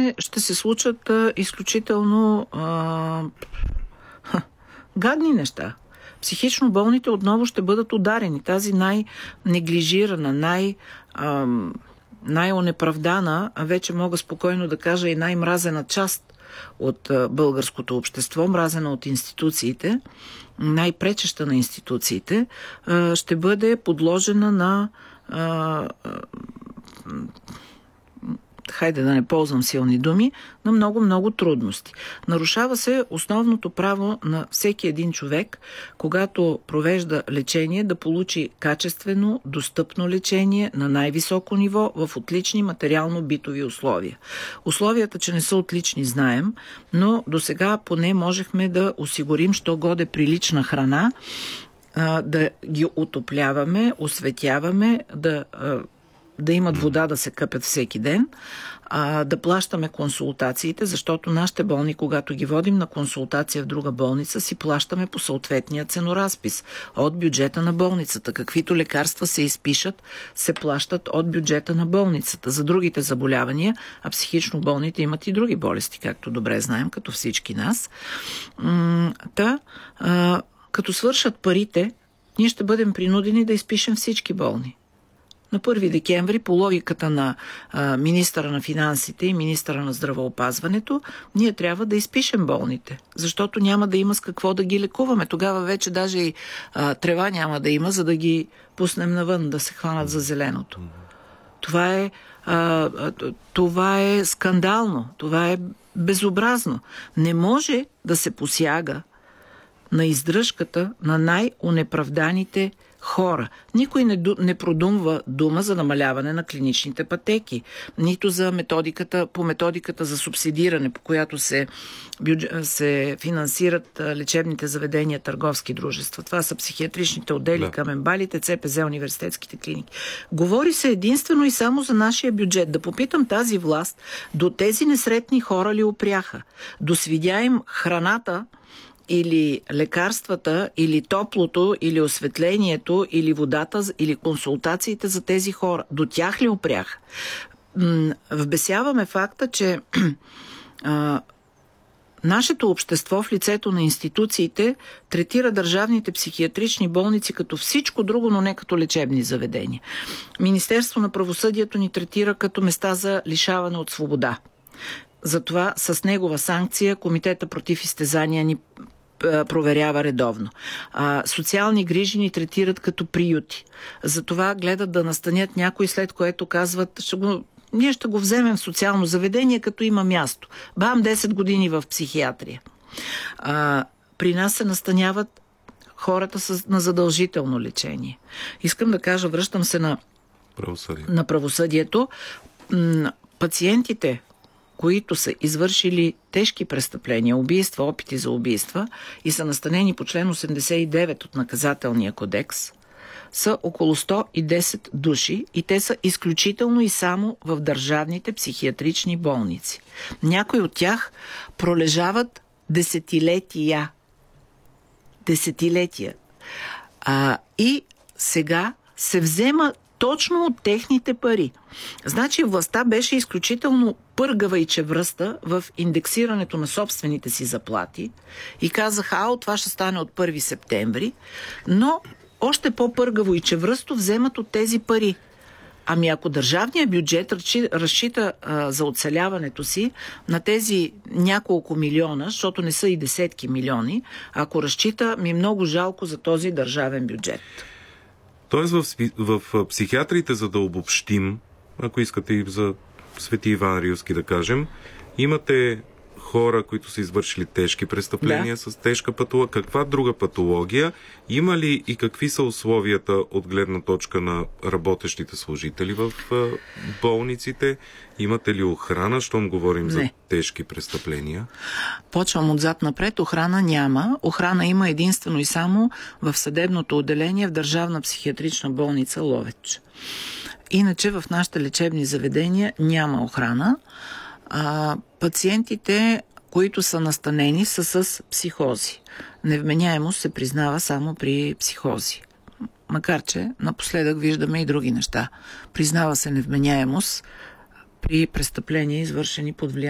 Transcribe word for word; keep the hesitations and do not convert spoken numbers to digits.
време ще се случат а, изключително а, ха, гадни неща. Психично болните отново ще бъдат ударени. Тази най-неглижирана, най- а, най-онеправдана, а вече мога спокойно да кажа и най-мразена част от а, българското общество, мразена от институциите, най-пречеща на институциите, а, ще бъде подложена на а, а, хайде да не ползвам силни думи, на много-много трудности. Нарушава се основното право на всеки един човек, когато провежда лечение, да получи качествено, достъпно лечение на най-високо ниво в отлични материално-битови условия. Условията, че не са отлични, знаем, но до сега поне можехме да осигурим що годе прилична храна, да ги отопляваме, осветяваме, да да имат вода да се къпят всеки ден, а, да плащаме консултациите, защото нашите болни, когато ги водим на консултация в друга болница, си плащаме по съответния ценоразпис от бюджета на болницата. Каквито лекарства се изпишат, се плащат от бюджета на болницата. За другите заболявания, а психично болните имат и други болести, както добре знаем, като всички нас. М- та, а, като свършат парите, ние ще бъдем принудени да изпишем всички болни. На първи декември, по логиката на а, министъра на финансите и министъра на здравеопазването, ние трябва да изпишем болните, защото няма да има с какво да ги лекуваме. Тогава вече даже и а, трева няма да има, за да ги пуснем навън, да се хванат за зеленото. Това е, а, това е скандално, това е безобразно. Не може да се посяга на издръжката на най-онеправданите хора. Никой не, не продумва дума за намаляване на клиничните пътеки, нито за методиката, по методиката за субсидиране, по която се, бюджет, се финансират лечебните заведения, търговски дружества. Това са психиатричните отдели, да. Каменбалите, ЦПЗ, университетските клиники. Говори се единствено и само за нашия бюджет. Да попитам тази власт, до тези несретни хора ли опряха? Досвидя им храната, или лекарствата, или топлото, или осветлението, или водата, или консултациите за тези хора. До тях ли опрях? Вбесяваме факта, че а, нашето общество в лицето на институциите третира държавните психиатрични болници като всичко друго, но не като лечебни заведения. Министерство на правосъдието ни третира като места за лишаване от свобода. Затова с негова санкция Комитета против изтезания ни проверява редовно. А, социални грижи ни третират като приюти. Затова гледат да настанят някой, след което казват, ще го, ние ще го вземем в социално заведение, като има място. Бам, десет години в психиатрия. А, при нас се настаняват хората с, на задължително лечение. Искам да кажа, връщам се на правосъдие. на правосъдието. М- пациентите, които са извършили тежки престъпления, убийства, опити за убийства и са настанени по член осемдесет и девет от Наказателния кодекс, са около сто и десет души и те са изключително и само в държавните психиатрични болници. Някои от тях пролежават десетилетия. Десетилетия. А, и сега се взема точно от техните пари. Значи властта беше изключително пъргава и чевръста в индексирането на собствените си заплати и казаха, ао, това ще стане от първи септември, но още по-пъргаво и чевръсто вземат от тези пари. Ами ако държавният бюджет разчита а, за оцеляването си на тези няколко милиона, защото не са и десетки милиони, ако разчита, ми много жалко за този държавен бюджет. Тоест в, в психиатрите, за да обобщим, ако искате и за Свети Иван Рилски да кажем, имате хора, които са извършили тежки престъпления, да, с тежка патология. Каква друга патология? Има ли и какви са условията от гледна точка на работещите служители в болниците? Имате ли охрана, щом говорим Не. за тежки престъпления? Почвам отзад напред. Охрана няма. Охрана има единствено и само в съдебното отделение в Държавна психиатрична болница Ловеч. Иначе в нашите лечебни заведения няма охрана. А, пациентите, които са настанени, са с психози. Невменяемост се признава само при психози. Макар че напоследък виждаме и други неща. Признава се невменяемост при престъпления, извършени под влияние